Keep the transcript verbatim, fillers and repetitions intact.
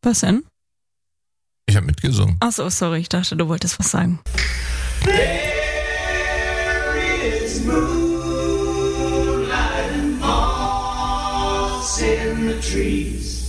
Was denn? Ich habe mitgesungen. Achso, sorry, ich dachte, du wolltest was sagen. There is moonlight and moss in the trees.